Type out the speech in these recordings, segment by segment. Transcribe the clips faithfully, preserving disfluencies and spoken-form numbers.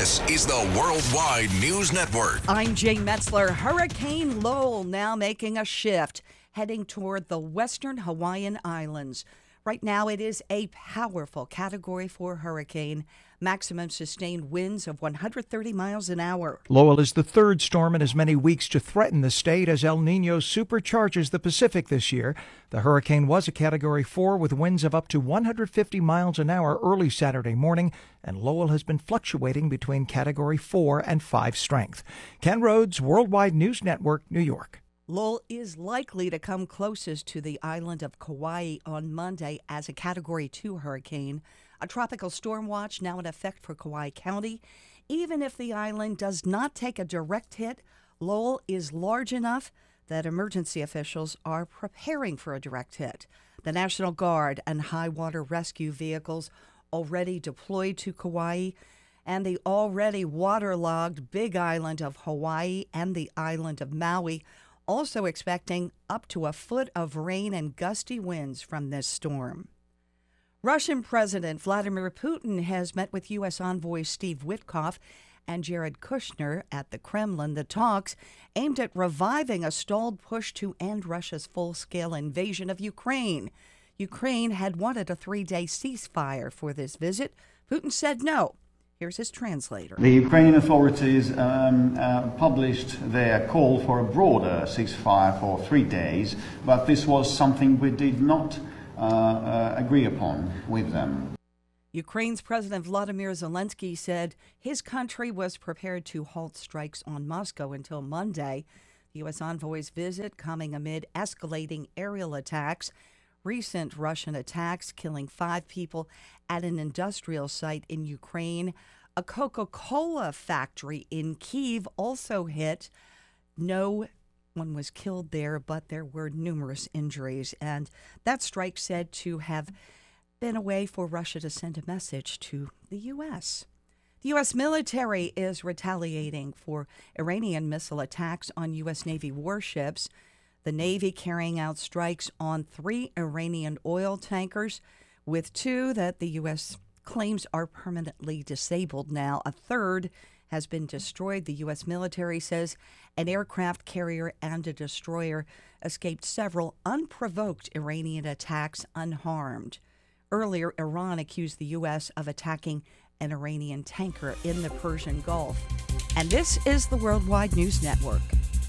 This is the Worldwide News Network. I'm Jane Metzler. Hurricane Lowell now making a shift, heading toward the western Hawaiian Islands. Right now, it is a powerful Category four hurricane. Maximum sustained winds of one hundred thirty miles an hour. Lowell is the third storm in as many weeks to threaten the state as El Nino supercharges the Pacific this year. The hurricane was a Category four with winds of up to one hundred fifty miles an hour early Saturday morning, and Lowell has been fluctuating between Category four and five strength. Ken Rhodes, Worldwide News Network, New York. Lowell is likely to come closest to the island of Kauai on Monday as a Category two hurricane. A tropical storm watch now in effect for Kauai County. Even if the island does not take a direct hit, Lowell is large enough that emergency officials are preparing for a direct hit. The National Guard and high water rescue vehicles already deployed to Kauai, and the already waterlogged Big Island of Hawaii and the island of Maui also expecting up to a foot of rain and gusty winds from this storm. Russian President Vladimir Putin has met with U S envoy Steve Witkoff and Jared Kushner at the Kremlin. The talks aimed at reviving a stalled push to end Russia's full-scale invasion of Ukraine. Ukraine had wanted a three-day ceasefire for this visit. Putin said no. Here's his translator. The Ukrainian authorities um, uh, published their call for a broader ceasefire for three days, but this was something we did not uh, uh, agree upon with them. Ukraine's President Volodymyr Zelensky said his country was prepared to halt strikes on Moscow until Monday. The U S envoy's visit coming amid escalating aerial attacks. Recent Russian attacks killing five people at an industrial site in Ukraine. A Coca-Cola factory in Kyiv also hit. No one was killed there, but there were numerous injuries. And that strike said to have been a way for Russia to send a message to the U S. The U S military is retaliating for Iranian missile attacks on U S Navy warships. The Navy carrying out strikes on three Iranian oil tankers, with two that the U S claims are permanently disabled now. A third has been destroyed. The U S military says an aircraft carrier and a destroyer escaped several unprovoked Iranian attacks unharmed. Earlier, Iran accused the U S of attacking an Iranian tanker in the Persian Gulf. And this is the Worldwide News Network.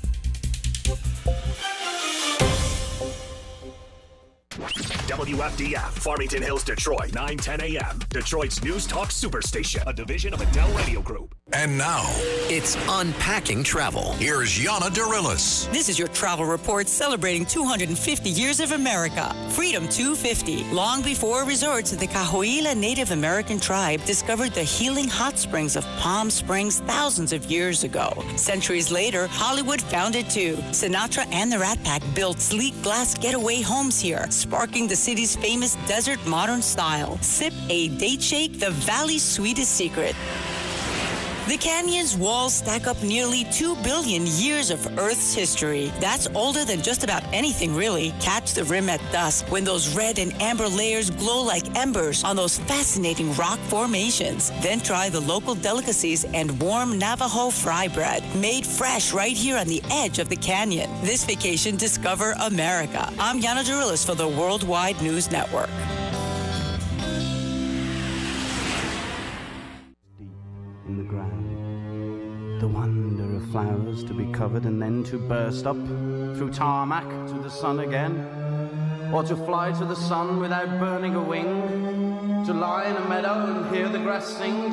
W F D F, Farmington Hills, Detroit, nine ten a.m. Detroit's News Talk Superstation, a division of Adele Radio Group. And now, it's Unpacking Travel. here's Yana Dorillis. This is your travel report celebrating two hundred fifty years of America. Freedom two fifty. Long before resorts, the Cahuilla Native American tribe discovered the healing hot springs of Palm Springs thousands of years ago. Centuries later, Hollywood found it too. Sinatra and the Rat Pack built sleek glass getaway homes here, sparking the city's famous desert modern style. Sip a date shake, the valley's sweetest secret. The canyon's walls stack up nearly two billion years of Earth's history. That's older than just about anything, really. Catch the rim at dusk when those red and amber layers glow like embers on those fascinating rock formations. Then try the local delicacies and warm Navajo fry bread, made fresh right here on the edge of the canyon. This vacation, discover America. I'm Yana Dorillis for the Worldwide News Network. In the ground, the wonder of flowers to be covered and then to burst up through tarmac to the sun again, or to fly to the sun without burning a wing, to lie in a meadow and hear the grass sing.